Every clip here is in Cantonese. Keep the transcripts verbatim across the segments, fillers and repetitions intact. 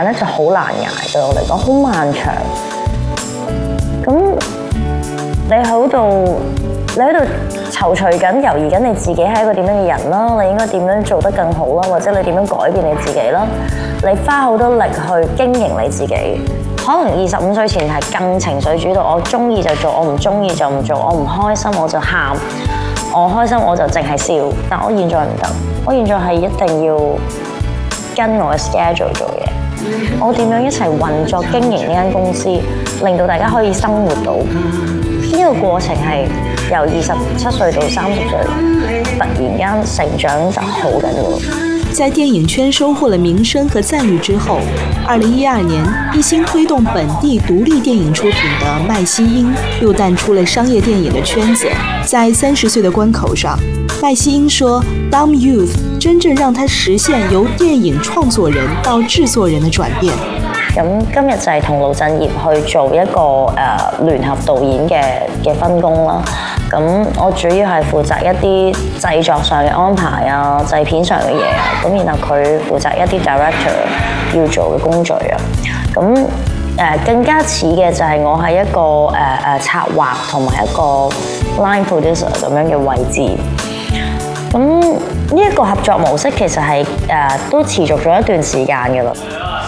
咧就好難捱，對我嚟講好漫長。咁你喺度，你喺度躊躇緊、猶豫緊你自己係一個點樣嘅人啦，你應該點樣做得更好啦，或者你點樣改變你自己啦？你花好多力去經營你自己，可能二十五歲前係更情緒主導，我中意就做，我唔中意就唔做，我唔開心我就喊，我開心我就淨係笑。但我現在唔得，我現在係一定要跟我嘅 schedule 做嘢。我點樣一齊運作經營呢間公司，令到大家可以生活到呢、這個過程係由二十七歲到三十歲，突然間成長就好緊要。 在電影圈收穫了名聲和讚譽之後，二零一二年一心推動本地獨立電影出品的麥希英又淡出了商業電影的圈子。在三十歲的關口上，麥希英說 Dumb Youth 真正讓他實現由電影創作人到製作人的轉變。 咁今日就係同盧振業去做一個誒、呃、聯合導演嘅嘅分工啦。咁我主要係負責一啲製作上嘅安排啊、製片上嘅嘢啊。咁然後佢負責一啲 director 要做嘅工序啊。咁誒、呃、更加似嘅就係我係一個誒誒、呃、策劃同埋一個 line producer 咁樣嘅位置。咁呢一個合作模式其實係誒、呃、都持續咗一段時間嘅啦。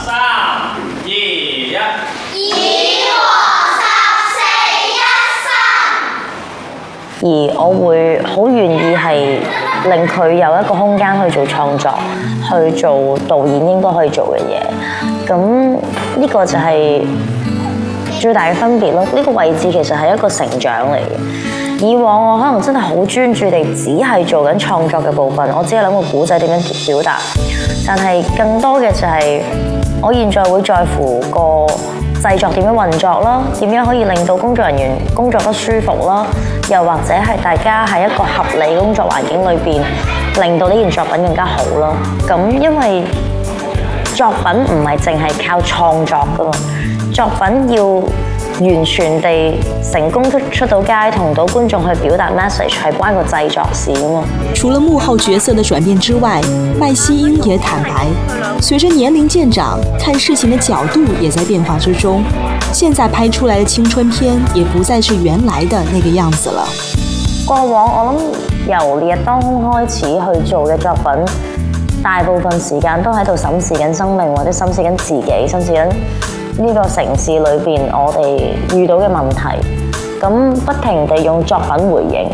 而我會好願意係令佢有一個空間去做創作，去做導演應該可以做嘅嘢。咁呢個就係最大嘅分別咯。呢個位置其實係一個成長嚟嘅。以往我可能真係好專注地只係做緊創作嘅部分，我只係諗個故仔點樣表達。但係更多嘅就係我現在會在乎個製作點樣運作啦，點樣可以令到工作人員工作得舒服啦，又或者係大家喺一個合理工作環境裏邊，令到呢件作品更加好啦。咁因為作品唔係淨係靠創作噶嘛，作品要完全地成功出出到街，同到觀眾去表達 message， 係關個製作事噶嘛。 除了幕後角色的轉變之外，麥希英也坦白，隨着年齡漸長，看事情的角度也在變化之中。現在拍出來的青春片，也不再是原來的那個樣子了。 過往我諗由烈日當空開始去做嘅作品，大部分時間都喺度審視緊生命，或者審視緊自己，審視緊呢個城市裏邊我哋遇到嘅問題，咁不停地用作品回應。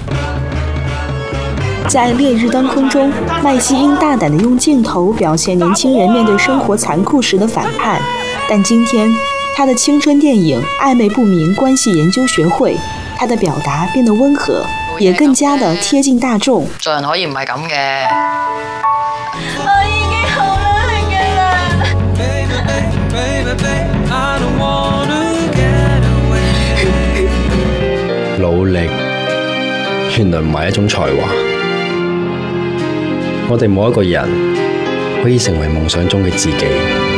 在烈日當空中，麥希英大膽地用鏡頭表現年輕人面對生活殘酷時的反叛。但今天，他的青春電影《曖昧不明關係研究學會》，他的表達變得溫和，也更加的貼近大眾。 做人可以唔係咁嘅。 我已經好努力㗎啦。 努力原來唔係一種才華。我哋冇一個人可以成為夢想中嘅自己。